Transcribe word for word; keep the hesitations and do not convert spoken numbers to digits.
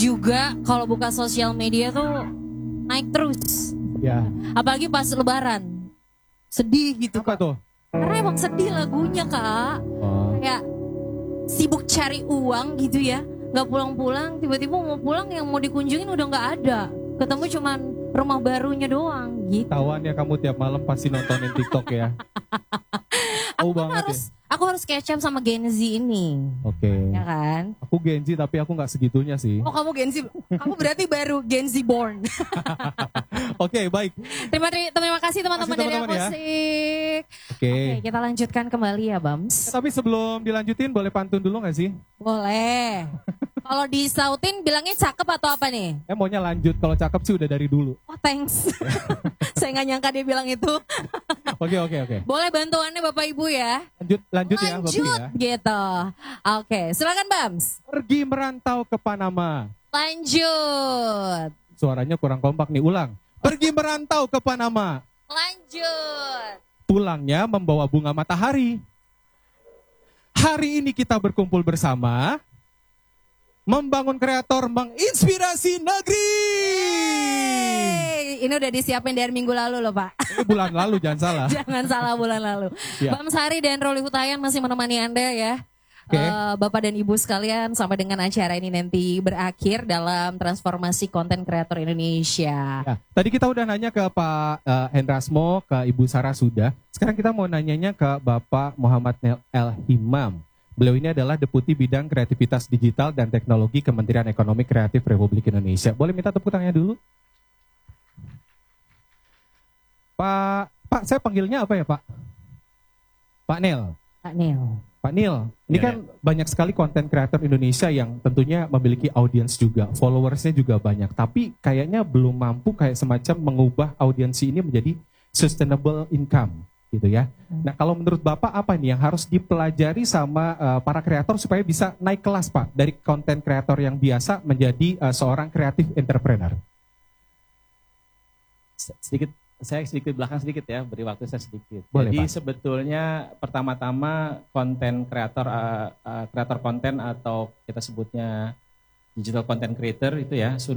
juga kalau buka sosial media tuh naik terus. Ya. Apalagi pas lebaran. Sedih gitu. Apa Kak. tuh? Karena emang sedih lagunya Kak. Oh. Kayak sibuk cari uang gitu ya. Gak pulang-pulang, tiba-tiba mau pulang yang mau dikunjungin udah gak ada. Ketemu cuman rumah barunya doang gitu. Tawan ya kamu tiap malam pasti nontonin TikTok ya. Aku Oh, kan banget harus, ya. aku harus catch up sama Gen Z ini. Oke. Ya kan? Aku Gen Z tapi aku nggak segitunya sih. Oh kamu Gen Z, kamu berarti baru Gen Z born. Oke, baik. Terima, terima kasih teman-teman dari teman-teman ya. Akustik. Oke. Oke, kita lanjutkan kembali ya Bams. Tapi sebelum dilanjutin boleh pantun dulu nggak sih? Boleh. Kalau disautin bilangnya cakep atau apa nih? Eh maunya lanjut, kalau cakep sih udah dari dulu. Oh thanks. Saya nggak nyangka dia bilang itu. Oke, oke, oke. Boleh bantuannya Bapak Ibu ya? Lanjut, lanjut, ya, Bapak Lanjut ya. gitu. Oke, silakan Bams. Pergi merantau ke Panama. Lanjut. Suaranya kurang kompak nih, ulang. Pergi merantau ke Panama. Lanjut. Pulangnya membawa bunga matahari. Hari ini kita berkumpul bersama. Membangun kreator, menginspirasi negeri. Hey, ini udah disiapin dari minggu lalu loh Pak. Ini bulan lalu, jangan salah. Jangan salah bulan lalu. Ya. Bams Hari dan Roli Hutayan masih menemani Anda ya. Oke. Uh, Bapak dan Ibu sekalian sampai dengan acara ini nanti berakhir dalam transformasi konten kreator Indonesia. Ya, tadi kita udah nanya ke Pak uh, Hendrasmo, ke Ibu Sarah sudah. Sekarang kita mau nanyanya ke Bapak Muhammad El Himam. Beliau ini adalah Deputi Bidang Kreativitas Digital dan Teknologi Kementerian Ekonomi Kreatif Republik Indonesia. Boleh minta tepuk tangannya dulu? Pak, Pak, saya panggilnya apa ya Pak? Pak Nel. Pak Nil. Pak Nil, ini Ya, kan ya. banyak sekali konten kreator Indonesia yang tentunya memiliki audiens juga, followersnya juga banyak. Tapi kayaknya belum mampu kayak semacam mengubah audiensi ini menjadi sustainable income, gitu ya. Nah, kalau menurut Bapak apa nih yang harus dipelajari sama uh, para kreator supaya bisa naik kelas Pak dari konten kreator yang biasa menjadi uh, seorang kreatif entrepreneur? Sedikit saya sedikit belakang sedikit ya, beri waktu saya sedikit. Boleh, Jadi Pak. sebetulnya pertama-tama konten kreator uh, uh, kreator konten atau kita sebutnya digital content creator itu ya sudah